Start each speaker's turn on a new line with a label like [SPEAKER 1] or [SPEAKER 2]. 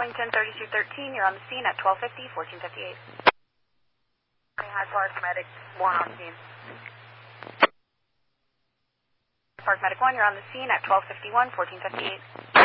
[SPEAKER 1] Arlington 3213, you're on the scene at 1250, 1458.
[SPEAKER 2] Hi, Park Medic 1 on scene.
[SPEAKER 1] Park Medic 1, you're on the scene at 1251, 1458.